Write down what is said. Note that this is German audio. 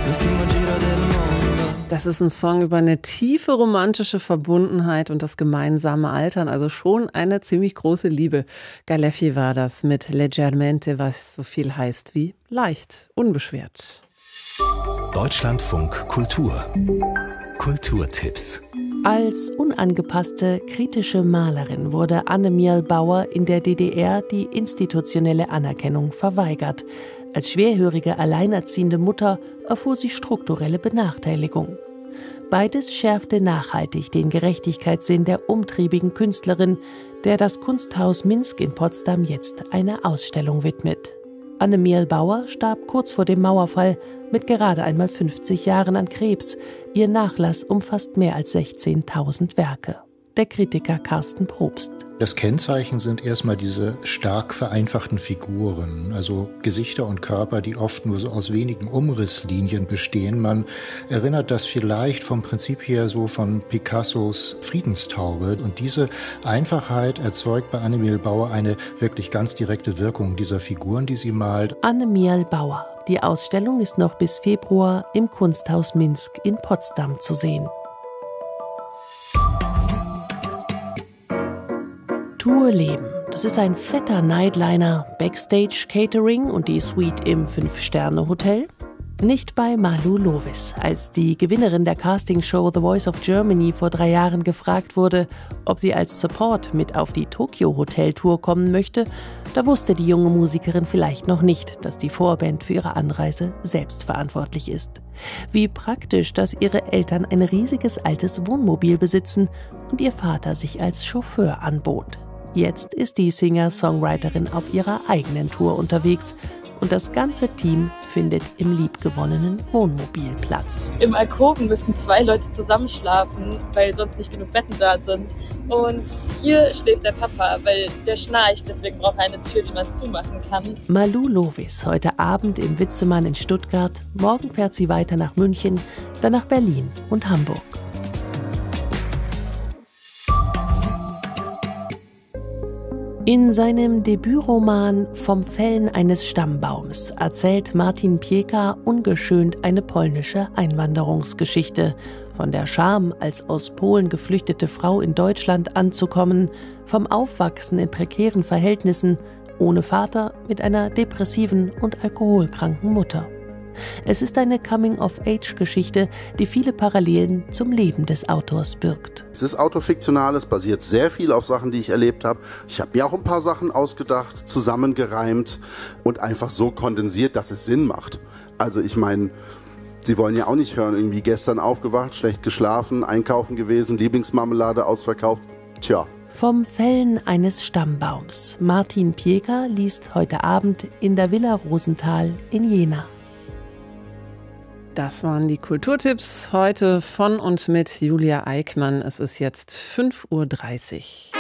Das ist ein Song über eine tiefe romantische Verbundenheit und das gemeinsame Altern, also schon eine ziemlich große Liebe. Galefi war das mit Leggermente, was so viel heißt wie leicht, unbeschwert. Deutschlandfunk Kultur. Kulturtipps. Als unangepasste, kritische Malerin wurde Annemiel Bauer in der DDR die institutionelle Anerkennung verweigert. Als schwerhörige, alleinerziehende Mutter erfuhr sie strukturelle Benachteiligung. Beides schärfte nachhaltig den Gerechtigkeitssinn der umtriebigen Künstlerin, der das Kunsthaus Minsk in Potsdam jetzt eine Ausstellung widmet. Annemiel Bauer starb kurz vor dem Mauerfall mit gerade einmal 50 Jahren an Krebs. Ihr Nachlass umfasst mehr als 16.000 Werke. Der Kritiker Carsten Probst. Das Kennzeichen sind erstmal diese stark vereinfachten Figuren, also Gesichter und Körper, die oft nur so aus wenigen Umrisslinien bestehen. Man erinnert das vielleicht vom Prinzip her so von Picassos Friedenstaube. Und diese Einfachheit erzeugt bei Annemiel Bauer eine wirklich ganz direkte Wirkung dieser Figuren, die sie malt. Annemiel Bauer. Die Ausstellung ist noch bis Februar im Kunsthaus Minsk in Potsdam zu sehen. Tourleben. Das ist ein fetter Nightliner, Backstage-Catering und die Suite im 5-Sterne-Hotel. Nicht bei Malu Lovis. Als die Gewinnerin der Castingshow The Voice of Germany vor 3 Jahren gefragt wurde, ob sie als Support mit auf die Tokyo-Hotel-Tour kommen möchte, da wusste die junge Musikerin vielleicht noch nicht, dass die Vorband für ihre Anreise selbst verantwortlich ist. Wie praktisch, dass ihre Eltern ein riesiges altes Wohnmobil besitzen und ihr Vater sich als Chauffeur anbot. Jetzt ist die Singer-Songwriterin auf ihrer eigenen Tour unterwegs und das ganze Team findet im liebgewonnenen Wohnmobil Platz. Im Alkoven müssen 2 Leute zusammenschlafen, weil sonst nicht genug Betten da sind. Und hier schläft der Papa, weil der schnarcht, deswegen braucht er eine Tür, die man zumachen kann. Malu Lovis, heute Abend im Witzemann in Stuttgart. Morgen fährt sie weiter nach München, dann nach Berlin und Hamburg. In seinem Debütroman Vom Fällen eines Stammbaums erzählt Martin Pieka ungeschönt eine polnische Einwanderungsgeschichte. Von der Scham, als aus Polen geflüchtete Frau in Deutschland anzukommen, vom Aufwachsen in prekären Verhältnissen, ohne Vater, mit einer depressiven und alkoholkranken Mutter. Es ist eine Coming-of-Age-Geschichte, die viele Parallelen zum Leben des Autors birgt. Es ist autofiktional, es basiert sehr viel auf Sachen, die ich erlebt habe. Ich habe mir auch ein paar Sachen ausgedacht, zusammengereimt und einfach so kondensiert, dass es Sinn macht. Also ich meine, Sie wollen ja auch nicht hören, irgendwie gestern aufgewacht, schlecht geschlafen, einkaufen gewesen, Lieblingsmarmelade ausverkauft. Tja. Vom Fällen eines Stammbaums. Martin Pieka liest heute Abend in der Villa Rosenthal in Jena. Das waren die Kulturtipps heute von und mit Julia Eickmann. Es ist jetzt 5:30 Uhr.